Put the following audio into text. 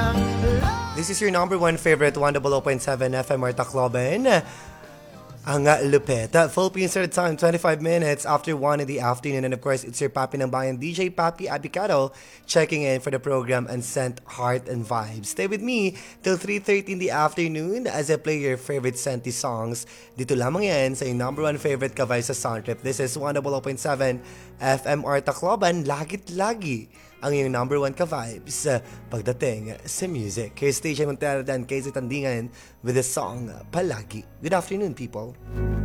This is your number one favorite 100.7 FM Tacloban. Ang lupit. Philippine Standard Time, 25 minutes after 1 in the afternoon. And of course, it's your Papi ng Bayan, DJ Papi Abicado, checking in for the program and sent heart and vibes. Stay with me till 3:30 in the afternoon as I play your favorite Senti songs. Dito lamang yan sa yung number one favorite kavay sa sound trip. This is 100.7 FM Tacloban. Lagit-lagi ang iyong number one ka-vibes pagdating sa music. Here's DJ Montero and Casey Tandingan with the song Palagi. Good afternoon, people.